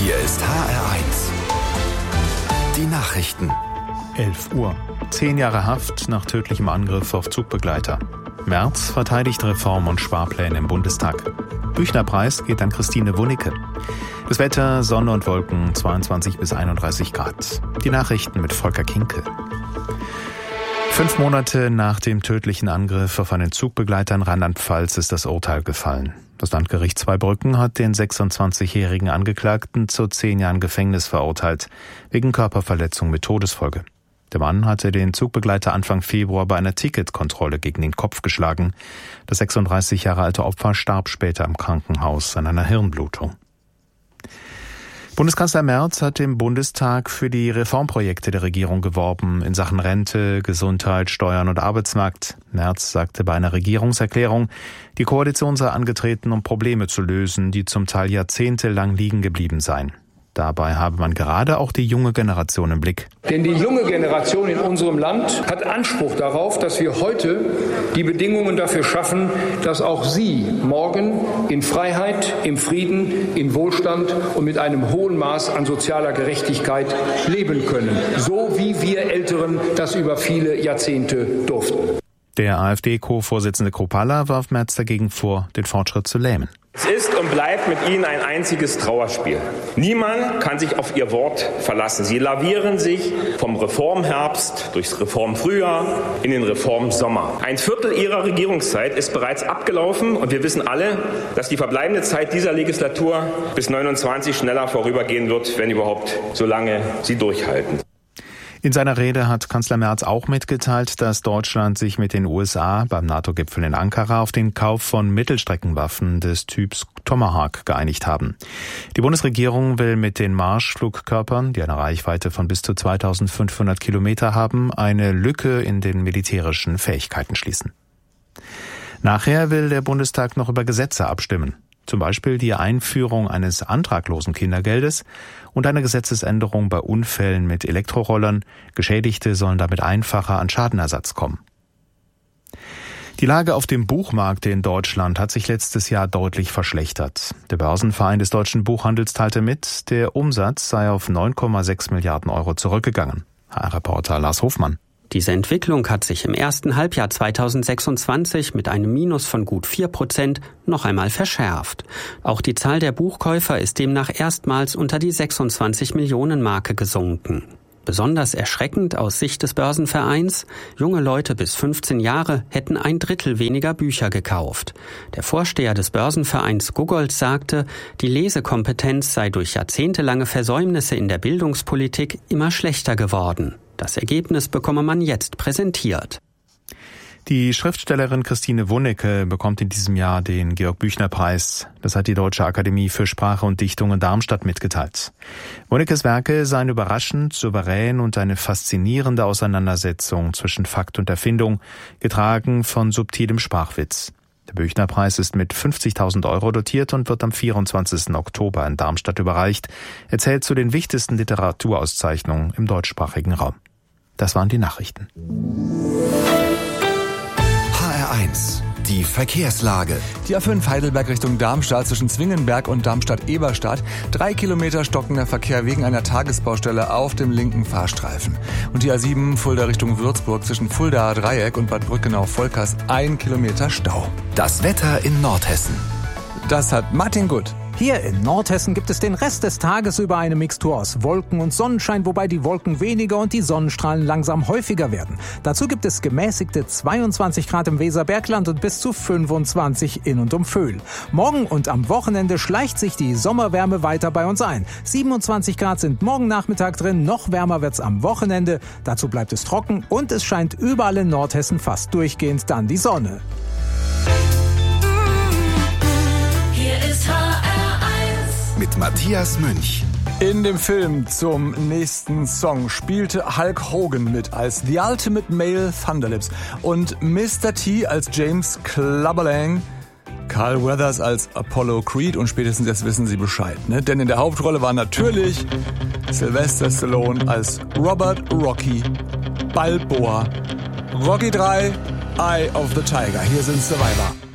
Hier ist HR1. Die Nachrichten. 11 Uhr. 10 Jahre Haft nach tödlichem Angriff auf Zugbegleiter. Merz verteidigt Reform- und Sparpläne im Bundestag. Büchnerpreis geht an Christine Wunicke. Das Wetter, Sonne und Wolken, 22 bis 31 Grad. Die Nachrichten mit Volker Kinkel. 5 Monate nach dem tödlichen Angriff auf einen Zugbegleiter in Rheinland-Pfalz ist das Urteil gefallen. Das Landgericht Zweibrücken hat den 26-jährigen Angeklagten zu 10 Jahren Gefängnis verurteilt, wegen Körperverletzung mit Todesfolge. Der Mann hatte den Zugbegleiter Anfang Februar bei einer Ticketkontrolle gegen den Kopf geschlagen. Das 36 Jahre alte Opfer starb später im Krankenhaus an einer Hirnblutung. Bundeskanzler Merz hat im Bundestag für die Reformprojekte der Regierung geworben in Sachen Rente, Gesundheit, Steuern und Arbeitsmarkt. Merz sagte bei einer Regierungserklärung, die Koalition sei angetreten, um Probleme zu lösen, die zum Teil jahrzehntelang liegen geblieben seien. Dabei habe man gerade auch die junge Generation im Blick. Denn die junge Generation in unserem Land hat Anspruch darauf, dass wir heute die Bedingungen dafür schaffen, dass auch sie morgen in Freiheit, im Frieden, in Wohlstand und mit einem hohen Maß an sozialer Gerechtigkeit leben können. So wie wir Älteren das über viele Jahrzehnte durften. Der AfD-Co-Vorsitzende Kruppalla warf Merz dagegen vor, den Fortschritt zu lähmen. Es ist und bleibt mit ihnen ein einziges Trauerspiel. Niemand kann sich auf ihr Wort verlassen. Sie lavieren sich vom Reformherbst durchs Reformfrühjahr in den Reformsommer. Ein Viertel ihrer Regierungszeit ist bereits abgelaufen und wir wissen alle, dass die verbleibende Zeit dieser Legislatur bis 29 schneller vorübergehen wird, wenn überhaupt, solange sie durchhalten. In seiner Rede hat Kanzler Merz auch mitgeteilt, dass Deutschland sich mit den USA beim NATO-Gipfel in Ankara auf den Kauf von Mittelstreckenwaffen des Typs Tomahawk geeinigt haben. Die Bundesregierung will mit den Marschflugkörpern, die eine Reichweite von bis zu 2500 Kilometer haben, eine Lücke in den militärischen Fähigkeiten schließen. Nachher will der Bundestag noch über Gesetze abstimmen. Zum Beispiel die Einführung eines antraglosen Kindergeldes und eine Gesetzesänderung bei Unfällen mit Elektrorollern. Geschädigte sollen damit einfacher an Schadenersatz kommen. Die Lage auf dem Buchmarkt in Deutschland hat sich letztes Jahr deutlich verschlechtert. Der Börsenverein des deutschen Buchhandels teilte mit, der Umsatz sei auf 9,6 Milliarden Euro zurückgegangen. HR-Reporter Lars Hofmann. Diese Entwicklung hat sich im ersten Halbjahr 2026 mit einem Minus von gut 4% noch einmal verschärft. Auch die Zahl der Buchkäufer ist demnach erstmals unter die 26 Millionen Marke gesunken. Besonders erschreckend aus Sicht des Börsenvereins: junge Leute bis 15 Jahre hätten 1/3 weniger Bücher gekauft. Der Vorsteher des Börsenvereins Guggold sagte, die Lesekompetenz sei durch jahrzehntelange Versäumnisse in der Bildungspolitik immer schlechter geworden. Das Ergebnis bekomme man jetzt präsentiert. Die Schriftstellerin Christine Wunicke bekommt in diesem Jahr den Georg-Büchner-Preis. Das hat die Deutsche Akademie für Sprache und Dichtung in Darmstadt mitgeteilt. Wunicke's Werke seien überraschend, souverän und eine faszinierende Auseinandersetzung zwischen Fakt und Erfindung, getragen von subtilem Sprachwitz. Der Büchner-Preis ist mit 50.000 Euro dotiert und wird am 24. Oktober in Darmstadt überreicht. Er zählt zu den wichtigsten Literaturauszeichnungen im deutschsprachigen Raum. Das waren die Nachrichten. HR1, die Verkehrslage. Die A5 Heidelberg Richtung Darmstadt zwischen Zwingenberg und Darmstadt-Eberstadt. 3 Kilometer stockender Verkehr wegen einer Tagesbaustelle auf dem linken Fahrstreifen. Und die A7 Fulda Richtung Würzburg zwischen Fuldaer Dreieck und Bad Brückenau-Volkers 1 Kilometer Stau. Das Wetter in Nordhessen. Das hat Martin Gut. Hier in Nordhessen gibt es den Rest des Tages über eine Mixtur aus Wolken und Sonnenschein, wobei die Wolken weniger und die Sonnenstrahlen langsam häufiger werden. Dazu gibt es gemäßigte 22 Grad im Weserbergland und bis zu 25 in und um Vöhl. Morgen und am Wochenende schleicht sich die Sommerwärme weiter bei uns ein. 27 Grad sind morgen Nachmittag drin, noch wärmer wird's am Wochenende. Dazu bleibt es trocken und es scheint überall in Nordhessen fast durchgehend dann die Sonne. Mit Matthias Münch. In dem Film zum nächsten Song spielte Hulk Hogan mit als The Ultimate Male Thunderlips und Mr. T als James Clubberlang, Carl Weathers als Apollo Creed und spätestens jetzt wissen Sie Bescheid, ne? Denn in der Hauptrolle war natürlich Sylvester Stallone als Robert Rocky Balboa. Rocky 3, Eye of the Tiger. Hier sind Survivor.